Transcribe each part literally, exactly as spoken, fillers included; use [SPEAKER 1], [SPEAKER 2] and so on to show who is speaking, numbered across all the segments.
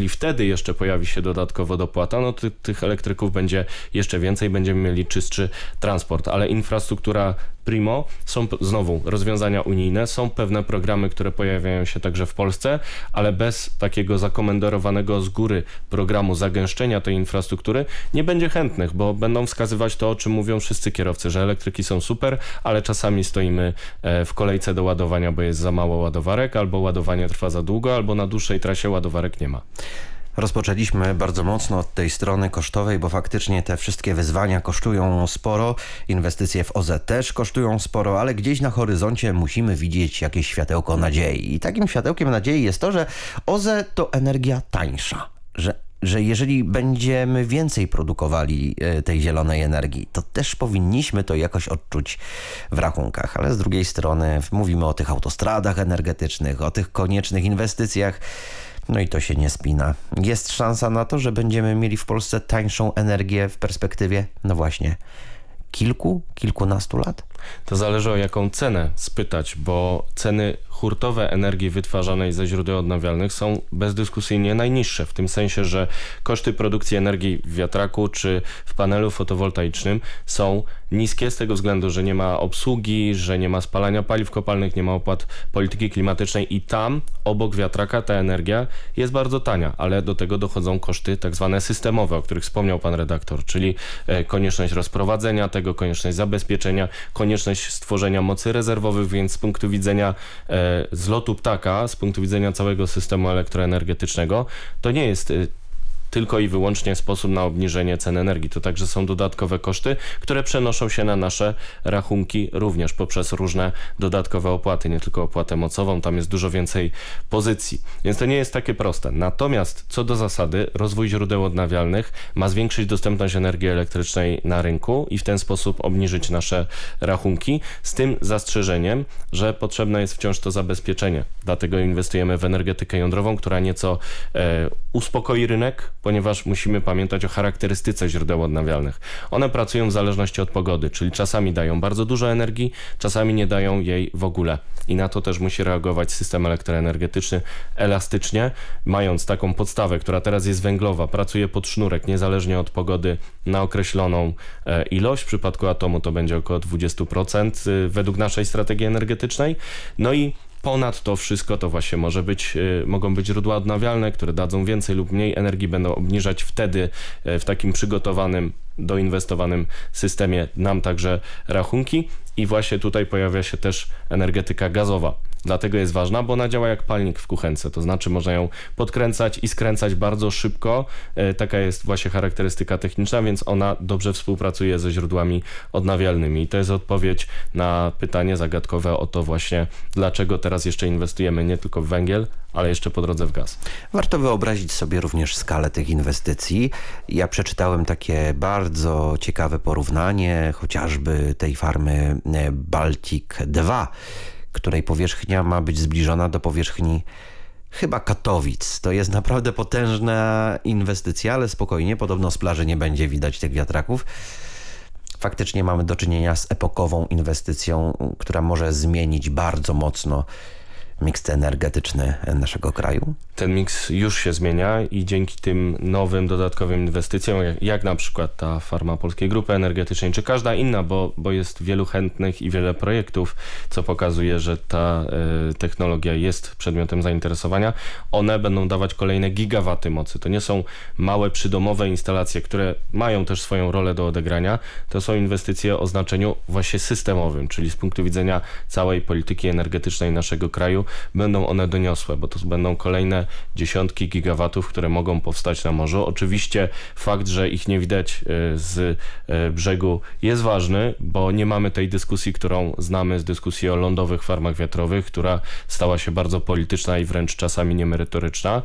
[SPEAKER 1] jeżeli wtedy jeszcze pojawi się dodatkowo dopłata, no to tych elektryków będzie jeszcze więcej, będziemy mieli czystszy transport, ale infrastruktura primo, są znowu rozwiązania unijne, są pewne programy, które pojawiają się także w Polsce, ale bez takiego zakomenderowanego z góry programu zagęszczenia tej infrastruktury nie będzie chętnych, bo będą wskazywać to, o czym mówią wszyscy kierowcy, że elektryki są super, ale czasami stoimy w kolejce do ładowania, bo jest za mało ładowarek, albo ładowanie trwa za długo, albo na dłuższej trasie ładowarek nie ma.
[SPEAKER 2] Rozpoczęliśmy bardzo mocno od tej strony kosztowej, bo faktycznie te wszystkie wyzwania kosztują sporo, inwestycje w O Z E też kosztują sporo, ale gdzieś na horyzoncie musimy widzieć jakieś światełko nadziei. I takim światełkiem nadziei jest to, że O Z E to energia tańsza, że że jeżeli będziemy więcej produkowali tej zielonej energii, to też powinniśmy to jakoś odczuć w rachunkach. Ale z drugiej strony mówimy o tych autostradach energetycznych, o tych koniecznych inwestycjach. No i to się nie spina. Jest szansa na to, że będziemy mieli w Polsce tańszą energię w perspektywie, no właśnie, kilku, kilkunastu lat?
[SPEAKER 1] To zależy, o jaką cenę spytać, bo ceny hurtowe energii wytwarzanej ze źródeł odnawialnych są bezdyskusyjnie najniższe, w tym sensie, że koszty produkcji energii w wiatraku czy w panelu fotowoltaicznym są niskie z tego względu, że nie ma obsługi, że nie ma spalania paliw kopalnych, nie ma opłat polityki klimatycznej i tam obok wiatraka ta energia jest bardzo tania, ale do tego dochodzą koszty tak zwane systemowe, o których wspomniał pan redaktor, czyli konieczność rozprowadzenia tego, konieczność zabezpieczenia, konieczność stworzenia mocy rezerwowych, więc z punktu widzenia e, zlotu ptaka, z punktu widzenia całego systemu elektroenergetycznego, to nie jest e, tylko i wyłącznie sposób na obniżenie cen energii. To także są dodatkowe koszty, które przenoszą się na nasze rachunki również poprzez różne dodatkowe opłaty, nie tylko opłatę mocową, tam jest dużo więcej pozycji. Więc to nie jest takie proste. Natomiast co do zasady, rozwój źródeł odnawialnych ma zwiększyć dostępność energii elektrycznej na rynku i w ten sposób obniżyć nasze rachunki, z tym zastrzeżeniem, że potrzebne jest wciąż to zabezpieczenie. Dlatego inwestujemy w energetykę jądrową, która nieco e, uspokoi rynek, ponieważ musimy pamiętać o charakterystyce źródeł odnawialnych. One pracują w zależności od pogody, czyli czasami dają bardzo dużo energii, czasami nie dają jej w ogóle. I na to też musi reagować system elektroenergetyczny elastycznie, mając taką podstawę, która teraz jest węglowa, pracuje pod sznurek, niezależnie od pogody, na określoną ilość. W przypadku atomu to będzie około dwadzieścia procent według naszej strategii energetycznej. No i ponad to wszystko to właśnie może być, mogą być źródła odnawialne, które dadzą więcej lub mniej energii, będą obniżać wtedy w takim przygotowanym, doinwestowanym systemie nam także rachunki i właśnie tutaj pojawia się też energetyka gazowa. Dlatego jest ważna, bo ona działa jak palnik w kuchence, to znaczy można ją podkręcać i skręcać bardzo szybko. Taka jest właśnie charakterystyka techniczna, więc ona dobrze współpracuje ze źródłami odnawialnymi. I to jest odpowiedź na pytanie zagadkowe o to właśnie, dlaczego teraz jeszcze inwestujemy nie tylko w węgiel, ale jeszcze po drodze w gaz.
[SPEAKER 2] Warto wyobrazić sobie również skalę tych inwestycji. Ja przeczytałem takie bardzo ciekawe porównanie, chociażby tej farmy Baltic dwa, której powierzchnia ma być zbliżona do powierzchni chyba Katowic. To jest naprawdę potężna inwestycja, ale spokojnie, podobno z plaży nie będzie widać tych wiatraków. Faktycznie mamy do czynienia z epokową inwestycją, która może zmienić bardzo mocno miks energetyczny naszego kraju.
[SPEAKER 1] Ten miks już się zmienia i dzięki tym nowym, dodatkowym inwestycjom, jak, jak na przykład ta farma Polskiej Grupy Energetycznej, czy każda inna, bo, bo jest wielu chętnych i wiele projektów, co pokazuje, że ta y, technologia jest przedmiotem zainteresowania, one będą dawać kolejne gigawaty mocy. To nie są małe przydomowe instalacje, które mają też swoją rolę do odegrania. To są inwestycje o znaczeniu właśnie systemowym, czyli z punktu widzenia całej polityki energetycznej naszego kraju będą one doniosłe, bo to będą kolejne dziesiątki gigawatów, które mogą powstać na morzu. Oczywiście fakt, że ich nie widać z brzegu jest ważny, bo nie mamy tej dyskusji, którą znamy z dyskusji o lądowych farmach wiatrowych, która stała się bardzo polityczna i wręcz czasami niemerytoryczna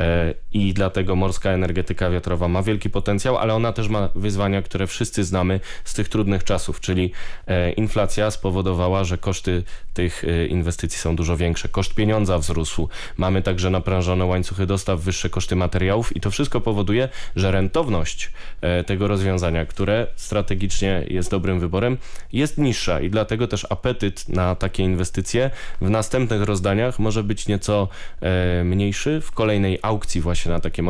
[SPEAKER 1] i dlatego morska energetyka wiatrowa ma wielki potencjał, ale ona też ma wyzwania, które wszyscy znamy z tych trudnych czasów, czyli inflacja spowodowała, że koszty tych inwestycji są dużo większe. Koszt pieniądza wzrósł. Mamy także naprężone łańcuchy dostaw, wyższe koszty materiałów i to wszystko powoduje, że rentowność tego rozwiązania, które strategicznie jest dobrym wyborem, jest niższa i dlatego też apetyt na takie inwestycje w następnych rozdaniach może być nieco mniejszy. W kolejnej aukcji właśnie na takie